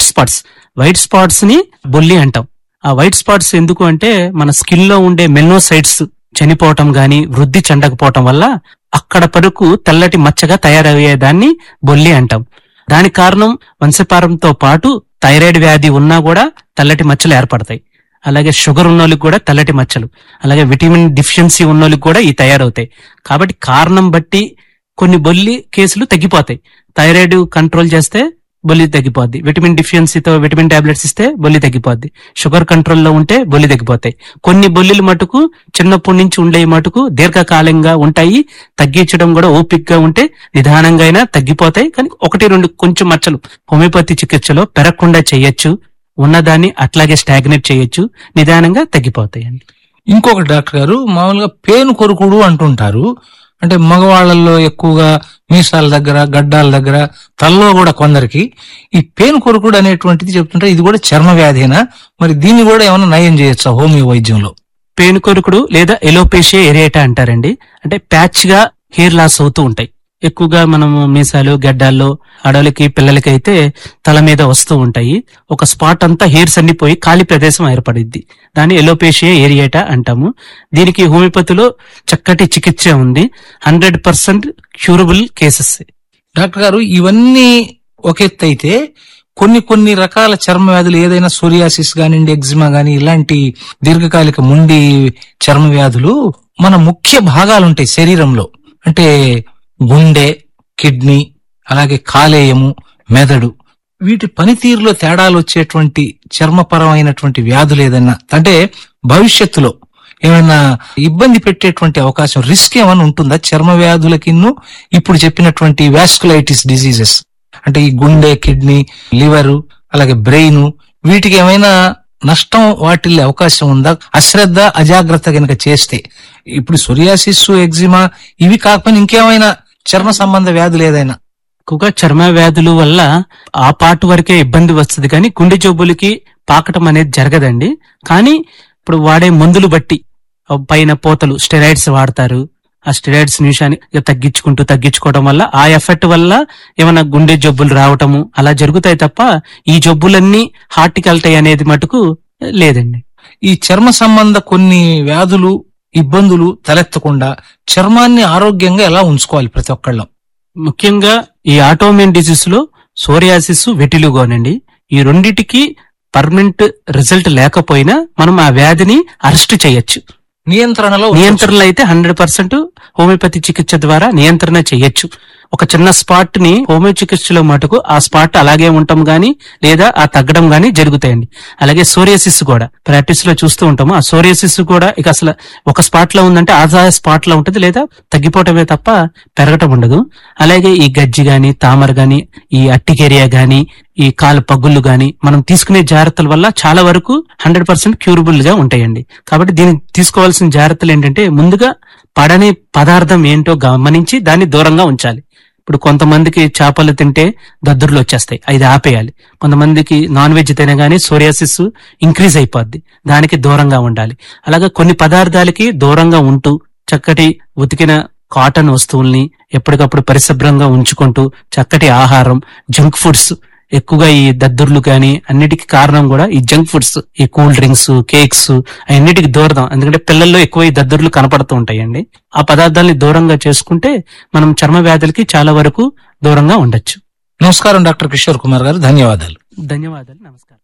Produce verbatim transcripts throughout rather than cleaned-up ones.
White spots white spots ని బొల్లి అంటాం. ఆ వైట్ స్పాట్స్ ఎందుకు అంటే మన స్కిన్ లో ఉండే మెల్నోసైట్స్ చనిపోవటం గాని వృద్ధి చెందకపోవటం వల్ల అక్కడ వరకు తెల్లటి మచ్చగా తయారయ్యేదాన్ని బొల్లి అంటాం. దానికి కారణం వంశపారంతో పాటు థైరాయిడ్ వ్యాధి ఉన్నా కూడా తెల్లటి మచ్చలు ఏర్పడతాయి. అలాగే షుగర్ ఉన్నోళ్ళకి కూడా తెల్లటి మచ్చలు, అలాగే విటమిన్ డిఫిషియన్సీ ఉన్నోళ్ళకి కూడా ఈ తయారవుతాయి. కాబట్టి కారణం బట్టి కొన్ని బొల్లి కేసులు తగ్గిపోతాయి. థైరాయిడ్ కంట్రోల్ చేస్తే బొల్లి తగ్గిపోద్ది, విటమిన్ డిఫిషియన్సీతో విటమిన్ టాబ్లెట్స్ ఇస్తే బొల్లి తగ్గిపోద్ది, షుగర్ కంట్రోల్లో ఉంటే బొల్లి తగ్గిపోతాయి. కొన్ని బొల్లిలు మటుకు చిన్నప్పటి నుంచి ఉండే మటుకు దీర్ఘకాలంగా ఉంటాయి. తగ్గించడం కూడా ఓపికగా ఉంటే నిదానంగా అయినా తగ్గిపోతాయి. కానీ ఒకటి రెండు కొంచెం మచ్చలు హోమియోపతి చికిత్సలో పెరగకుండా చేయొచ్చు, ఉన్నదాన్ని అట్లాగే స్టాగ్నేట్ చేయొచ్చు, నిదానంగా తగ్గిపోతాయండి. ఇంకొకటి డాక్టర్ గారు, మామూలుగా పేను కొరుకుడు అంటుంటారు. అంటే మగవాళ్లలో ఎక్కువగా మీసాల దగ్గర, గడ్డాల దగ్గర, తలలో కూడా కొందరికి ఈ పేను కొరుకుడు అనేటువంటిది చెప్తుంటారు. ఇది కూడా చర్మ వ్యాధేనా? మరి దీన్ని కూడా ఏమైనా నయం చేయొచ్చా హోమియో వైద్యంలో? పేను కొరుకుడు లేదా ఎలోపేషియా ఎరియేటా అంటారండి. అంటే ప్యాచ్ గా హెయిర్ లాస్ అవుతూ ఉంటాయి. ఎక్కువగా మనము మీసాలు గడ్డాల్లో ఆడవాళ్ళకి పిల్లలకి అయితే తల మీద వస్తూ ఉంటాయి. ఒక స్పాట్ అంతా హెయిర్స్ అన్ని పోయి ఖాళీ ప్రదేశం ఏర్పడిద్ది. దాన్ని ఎలోపేషియా ఏరియేటా అంటాము. దీనికి హోమియోపతిలో చక్కటి చికిత్స ఉంది. Hundred percent curable cases. Doctor గారు, ఇవన్నీ ఒక ఎత్తు అయితే కొన్ని కొన్ని రకాల చర్మ వ్యాధులు, ఏదైనా సోరియాసిస్ గానివ్వండి, ఎగ్జిమా గాని, ఇలాంటి దీర్ఘకాలిక ముండి చర్మ వ్యాధులు మన ముఖ్య భాగాలుంటాయి శరీరంలో. అంటే గుండె, కిడ్నీ, అలాగే కాలేయము, మెదడు, వీటి పనితీరులో తేడాలు వచ్చేటువంటి చర్మపరమైనటువంటి వ్యాధులు ఏదైనా అంటే భవిష్యత్తులో ఏమైనా ఇబ్బంది పెట్టేటువంటి అవకాశం, రిస్క్ ఏమైనా ఉంటుందా చర్మ వ్యాధులకిన్ను ఇప్పుడు చెప్పినటువంటి వాస్కులైటిస్ డిసీజెస్? అంటే ఈ గుండె, కిడ్నీ, లివరు, అలాగే బ్రెయిన్, వీటికి ఏమైనా నష్టం వాటిల్లే అవకాశం ఉందా అశ్రద్ధ, అజాగ్రత్త గనక చేస్తే? ఇప్పుడు సోరియాసిస్, ఎగ్జిమా ఇవి కాకపోయినా ఇంకేమైనా చర్మ సంబంధ వ్యాధులు ఏదైనా? ఎక్కువగా చర్మ వ్యాధుల వల్ల ఆ పార్ట్ వరకే ఇబ్బంది వస్తుంది, కానీ గుండె జబ్బులకి పాకటం అనేది జరగదండి. కానీ ఇప్పుడు వాడే మందులు బట్టి పైన పోతలు స్టెరాయిడ్స్ వాడతారు. ఆ స్టెరాయిడ్స్ నిమిషాన్ని తగ్గించుకుంటూ తగ్గించుకోవడం వల్ల ఆ ఎఫెక్ట్ వల్ల ఏమైనా గుండె జబ్బులు రావటము అలా జరుగుతాయి తప్ప ఈ జబ్బులన్నీ హార్ట్కి వెళ్తాయి అనేది మటుకు లేదండి. ఈ చర్మ సంబంధ కొన్ని వ్యాధులు, ఇబ్బందులు తలెత్తకుండా చర్మాన్ని ఆరోగ్యంగా ఎలా ఉంచుకోవాలి ప్రతి ఒక్కళ్ళం? ముఖ్యంగా ఈ ఆటోమియన్ డిసీజ్ లో సోరియాసిస్, వెటిలిగోనండి, ఈ రెండిటికి పర్మనెంట్ రిజల్ట్ లేకపోయినా మనం ఆ వ్యాధిని అరెస్ట్ చేయొచ్చు. నియంత్రణలో నియంత్రణలో అయితే హండ్రెడ్ పర్సెంట్ హోమియోపతి చికిత్స ద్వారా నియంత్రణ చేయొచ్చు. ఒక చిన్న స్పాట్ ని హోమియో చికిత్సలో మటుకు ఆ స్పాట్ అలాగే ఉండటం గానీ లేదా ఆ తగ్గడం గానీ జరుగుతాయండి. అలాగే సోరియాసిస్ కూడా ప్రాక్టీస్ లో చూస్తూ ఉంటాము. ఆ సోరియాసిస్ కూడా ఇక అసలు ఒక స్పాట్ లో ఉందంటే ఆ స్పాట్ లో ఉంటుంది, లేదా తగ్గిపోవటమే తప్ప పెరగటం ఉండదు. అలాగే ఈ గజ్జి గాని, తామర గాని, ఈ అట్టికేరియా గాని, ఈ కాలు పగుళ్ళు గాని మనం తీసుకునే జాగ్రత్తల వల్ల చాలా వరకు హండ్రెడ్ పర్సెంట్ క్యూరబుల్ గా ఉంటాయండి. కాబట్టి దీనికి తీసుకోవాల్సిన జాగ్రత్తలు ఏంటంటే, ముందుగా పడని పదార్థం ఏంటో గమనించి దాన్ని దూరంగా ఉంచాలి. ఇప్పుడు కొంతమందికి చేపలు తింటే దద్దుర్లు వచ్చేస్తాయి, అది ఆపేయాలి. కొంతమందికి నాన్ వెజ్ తినగానే సోరియాసిస్ ఇంక్రీజ్ అయిపోద్ది, దానికి దూరంగా ఉండాలి. అలాగే కొన్ని పదార్థాలకి దూరంగా ఉంటూ చక్కటి ఉతికిన కాటన్ వస్తువుల్ని ఎప్పటికప్పుడు పరిశుభ్రంగా ఉంచుకుంటూ చక్కటి ఆహారం, జంక్ ఫుడ్స్, ఎక్కువగా ఈ దద్దుర్లు గాని అన్నిటికీ కారణం కూడా ఈ జంక్ ఫుడ్స్, ఈ కూల్ డ్రింక్స్, కేక్స్ అన్నిటికి దూరదాం. ఎందుకంటే పిల్లల్లో ఎక్కువ ఈ దద్దుర్లు కనపడుతూ ఉంటాయండి. ఆ పదార్థాలని దూరంగా చేసుకుంటే మనం చర్మ వ్యాధులకి చాలా వరకు దూరంగా ఉండొచ్చు. నమస్కారం డాక్టర్ కిషోర్ కుమార్ గారు, ధన్యవాదాలు. ధన్యవాదాలు, నమస్కారం.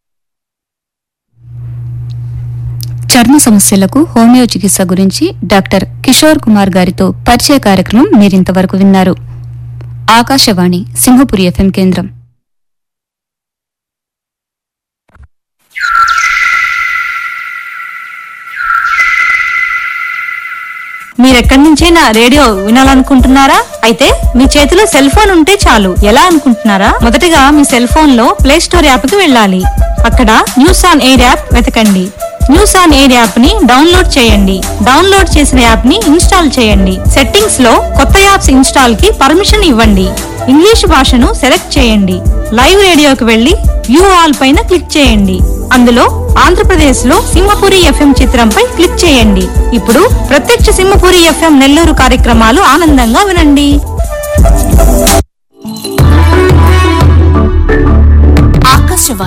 చర్మ సమస్యలకు హోమియో చికిత్స గురించి డాక్టర్ కిషోర్ కుమార్ గారితో పరిచయ కార్యక్రమం మీరింతవరకు విన్నారు. ఆకాశవాణి సింహపురి ఎఫ్ఎం కేంద్రం. మీరెక్కడి నుంచైనా రేడియో వినాలనుకుంటున్నారా? అయితే మీ చేతిలో సెల్ ఫోన్ ఉంటే చాలు. ఎలా అనుకుంటున్నారా? మొదటగా మీ సెల్ ఫోన్ లో ప్లే స్టోర్ యాప్ కి వెళ్ళాలి. అక్కడ న్యూస్ ఆన్ ఎయిర్ యాప్ వెతకండి. న్యూస్ ఆన్ ఎయిర్ యాప్ ని డౌన్లోడ్ చేయండి. డౌన్లోడ్ చేసిన యాప్ ని ఇన్స్టాల్ చేయండి. సెట్టింగ్స్ లో కొత్త యాప్స్ ఇన్స్టాల్ కి పర్మిషన్ ఇవ్వండి. ఇంగ్లీష్ భాషను సెలెక్ట్ చేయండి. లైవ్ రేడియోకి వెళ్లి వ్యూ ఆల్ పైన క్లిక్ చేయండి. అందులో ఆంధ్రప్రదేశ్ లో సింహపురి ఎఫ్ఎం చిత్రంపై క్లిక్ చేయండి. ఇప్పుడు ప్రత్యక్ష సింహపురి ఎఫ్ఎం నెల్లూరు కార్యక్రమాలు ఆనందంగా వినండి.